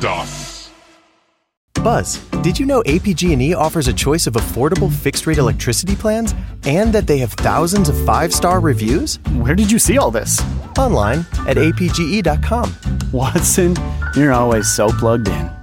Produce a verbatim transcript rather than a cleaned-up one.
das. Buzz, did you know A P G and E offers a choice of affordable fixed-rate electricity plans and that they have thousands of five-star reviews? Where did you see all this? Online at A P G E dot com. Watson, you're always so plugged in.